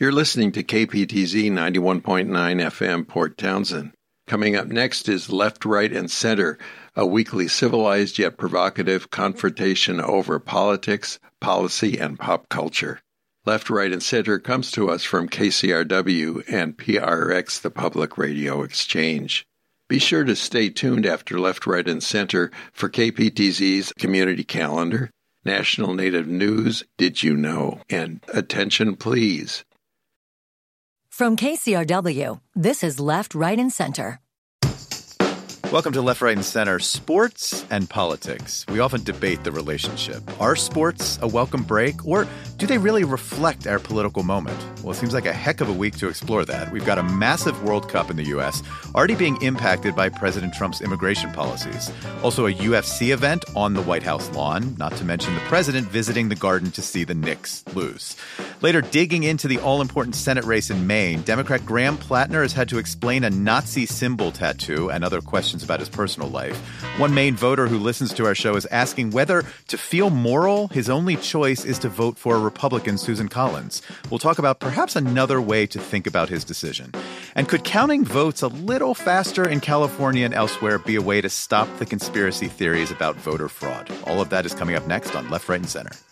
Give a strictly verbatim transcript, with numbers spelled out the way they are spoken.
You're listening to K P T Z ninety-one point nine F M Port Townsend. Coming up next is Left, Right, and Center, a weekly civilized yet provocative confrontation over politics, policy, and pop culture. Left, Right, and Center comes to us from K C R W and P R X, the Public Radio Exchange. Be sure to stay tuned after Left, Right, and Center for K P T Z's Community Calendar, National Native News, Did You Know, and Attention Please. From K C R W, this is Left, Right, and Center. Welcome to Left, Right, and Center. Sports and politics. We often debate the relationship. Are sports a welcome break, or do they really reflect our political moment? Well, it seems like a heck of a week to explore that. We've got a massive World Cup in the U S already being impacted by President Trump's immigration policies. Also a U F C event on the White House lawn, not to mention the president visiting the Garden to see the Knicks lose. Later, digging into the all-important Senate race in Maine, Democrat Graham Plattner has had to explain a Nazi symbol tattoo and other questions about his personal life. One Maine voter who listens to our show is asking whether, to feel moral, his only choice is to vote for Republican Susan Collins. We'll talk about perhaps another way to think about his decision. And could counting votes a little faster in California and elsewhere be a way to stop the conspiracy theories about voter fraud? All of that is coming up next on Left, Right, and Center.